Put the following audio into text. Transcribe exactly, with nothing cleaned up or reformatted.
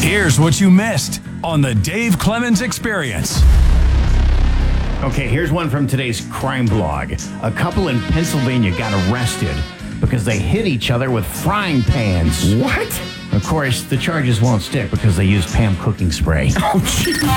Here's what you missed on the Dave Clemens Experience. Okay, here's one from today's crime blog. A couple in Pennsylvania got arrested because they hit each other with frying pans. What? Of course, the charges won't stick because they used Pam cooking spray. Oh, gee.